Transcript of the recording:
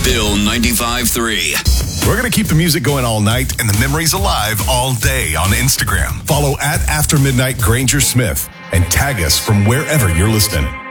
Bill 95.3. We're going to keep the music going all night and the memories alive all day on Instagram. Follow at After Midnight Granger Smith and tag us from wherever you're listening.